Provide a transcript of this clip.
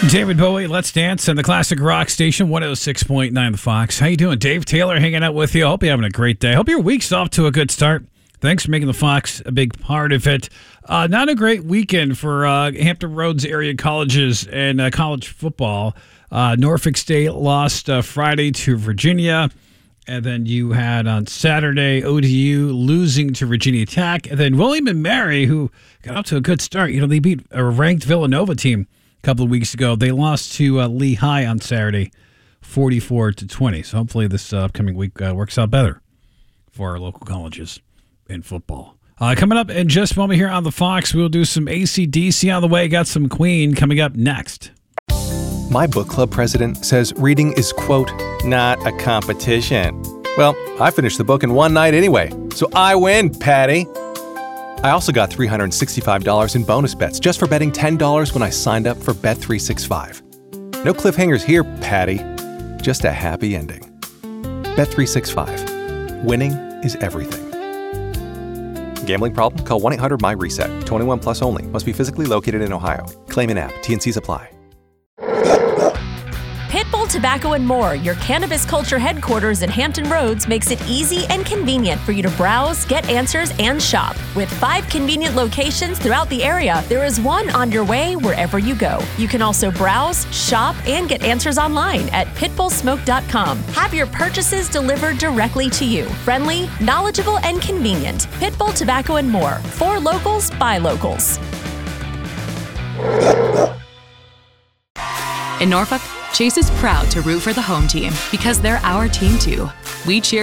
David Bowie, Let's Dance, and the classic rock station, 106.9 The Fox. How you doing? Dave Taylor hanging out with you. I hope you're having a great day. Hope your week's off to a good start. Thanks for making the Fox a big part of it. Not a great weekend for Hampton Roads area colleges and college football. Norfolk State lost Friday to Virginia. And then you had on Saturday, ODU losing to Virginia Tech. And then William & Mary, who got up to a good start. You know, they beat a ranked Villanova team a couple of weeks ago. They lost to Lehigh on Saturday, 44-20. So hopefully this upcoming week works out better for our local colleges in football. Coming up in just a moment here on the Fox, we'll do some AC/DC on the way. Got some Queen coming up next. My book club president says reading is, quote, not a competition. Well, I finished the book in one night anyway, so I win, Patty. I also got $365 in bonus bets just for betting $10 when I signed up for Bet365. No cliffhangers here, Patty. Just a happy ending. Bet365. Winning is everything. Gambling problem? Call 1-800-MY-RESET. 21 plus only. Must be physically located in Ohio. Claim in app. T&Cs apply. Pitbull Tobacco and More, your cannabis culture headquarters in Hampton Roads, makes it easy and convenient for you to browse, get answers, and shop. With 5 convenient locations throughout the area, there is one on your way wherever you go. You can also browse, shop, and get answers online at pitbullsmoke.com. Have your purchases delivered directly to you. Friendly, knowledgeable, and convenient. Pitbull Tobacco and More. For locals, by locals. In Norfolk, Chase is proud to root for the home team because they're our team too. We cheer